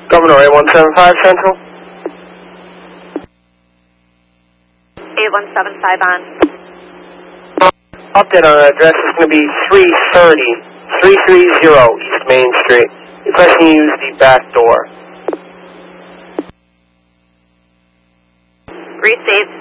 Governor 8175 Central. 8175 on. Update on the address is going to be 330 East Main Street. Requesting you use the back door. Resave